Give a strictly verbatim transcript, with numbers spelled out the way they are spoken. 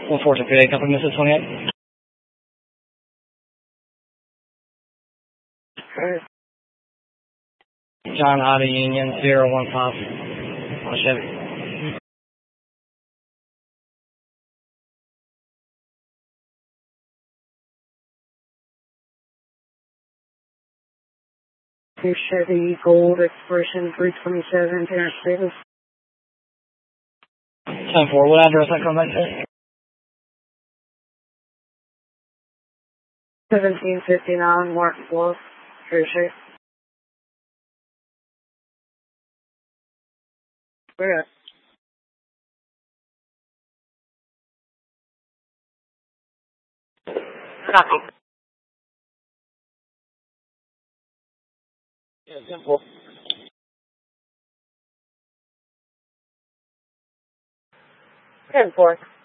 one four two three eight, company Missus twenty-eight. Okay. John Otta Union, zero one five. On Chevy. New Chevy Gold expiration three twenty-seven, Terrace Davis. ten four, what address I come back to? seventeen fifty-nine, Martin Bluff, Jersey. Where? Copy. Yeah, ten four. ten four.